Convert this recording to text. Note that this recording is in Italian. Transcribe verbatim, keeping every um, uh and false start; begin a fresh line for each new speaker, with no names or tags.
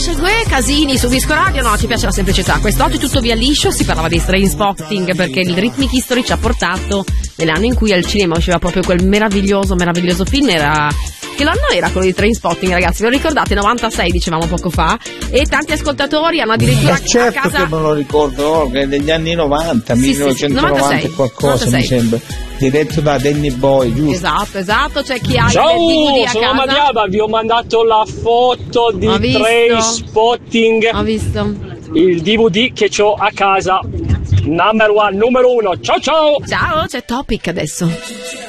dice Gue Casini su Disco Radio. No, ci piace la semplicità. Quest'oggi tutto via liscio, si parlava di Trainspotting perché il Rhythmic History ci ha portato nell'anno in cui al cinema usciva proprio quel meraviglioso, meraviglioso film. Era... che l'anno era quello di Trainspotting, ragazzi? Ve lo ricordate? novantasei dicevamo poco fa. E tanti ascoltatori hanno addirittura
eh certo
a casa...
che me lo ricordo, che è degli anni novanta, sì, millenovecentonovanta e qualcosa, novantasei mi sembra. Diretto da Danny Boy, giusto?
Esatto, esatto, c'è chi ha
Ciao,
il D V D a
sono
casa.
Madiaba, vi ho mandato la foto di Trainspotting.
Ho visto.
Il D V D che ho a casa. Number one, numero uno. Ciao ciao!
Ciao, c'è Topic adesso.